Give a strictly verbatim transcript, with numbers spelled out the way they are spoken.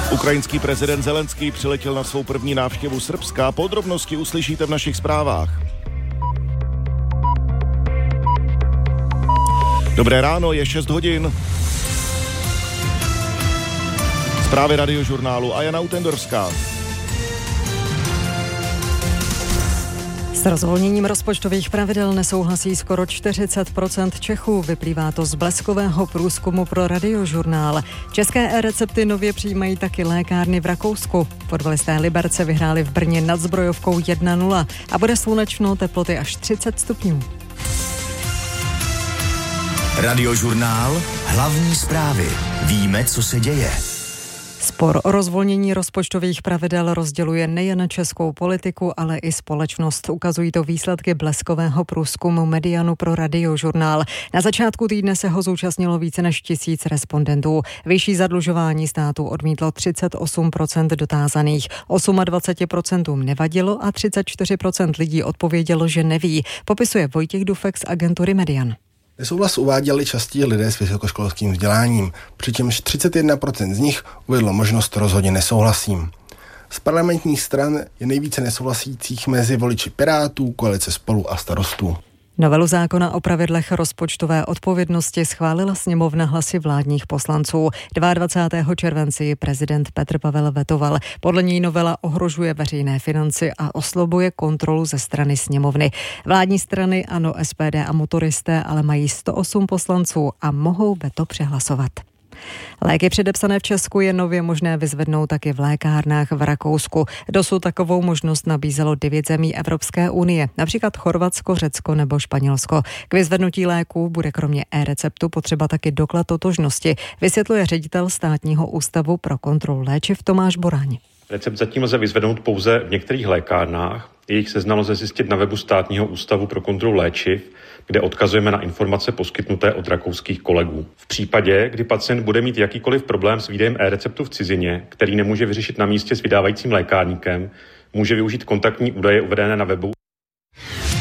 Ukrajinský prezident Zelenský přiletěl na svou první návštěvu Srbska. Podrobnosti uslyšíte v našich zprávách. Dobré ráno, je šest hodin. Zprávy Radiožurnálu a Jana Utendorská. S rozvolněním rozpočtových pravidel nesouhlasí skoro čtyřicet procent Čechů. Vyplývá to z bleskového průzkumu pro Radiožurnál. České e-recepty nově přijímají taky lékárny v Rakousku. Fotbalisté Liberce vyhráli v Brně nad Zbrojovkou jedna nula a bude slunečno, teploty až třicet stupňů. Radiožurnál, hlavní zprávy. Víme, co se děje. Spor o rozvolnění rozpočtových pravidel rozděluje nejen českou politiku, ale i společnost. Ukazují to výsledky bleskového průzkumu Medianu pro Radiožurnál. Na začátku týdne se ho zúčastnilo více než tisíc respondentů. Vyšší zadlužování státu odmítlo třicet osm procent dotázaných. dvacet osm procent nevadilo a třicet čtyři procent lidí odpovědělo, že neví. Popisuje Vojtěch Dufek z agentury Median. Nesouhlas uváděli častí lidé s vysokoškolským vzděláním, přičemž třicet jedna procent z nich uvedlo možnost rozhodně nesouhlasím. Z parlamentních stran je nejvíce nesouhlasících mezi voliči Pirátů, koalice Spolu a Starostů. Novelu zákona o pravidlech rozpočtové odpovědnosti schválila sněmovna hlasy vládních poslanců. dvacátého druhého července ji prezident Petr Pavel vetoval. Podle něj novela ohrožuje veřejné finance a oslabuje kontrolu ze strany sněmovny. Vládní strany ANO, S P D a motoristé ale mají sto osm poslanců a mohou veto přehlasovat. Léky předepsané v Česku je nově možné vyzvednout taky v lékárnách v Rakousku. Dosud takovou možnost nabízelo devět zemí Evropské unie, například Chorvatsko, Řecko nebo Španělsko. K vyzvednutí léků bude kromě e-receptu potřeba taky doklad totožnosti, vysvětluje ředitel Státního ústavu pro kontrolu léčiv Tomáš Boráň. Recept zatím lze vyzvednout pouze v některých lékárnách. Jejich seznam lze zjistit na webu Státního ústavu pro kontrolu léčiv, kde odkazujeme na informace poskytnuté od rakouských kolegů. V případě, kdy pacient bude mít jakýkoliv problém s výdejem e-receptu v cizině, který nemůže vyřešit na místě s vydávajícím lékárníkem, může využít kontaktní údaje uvedené na webu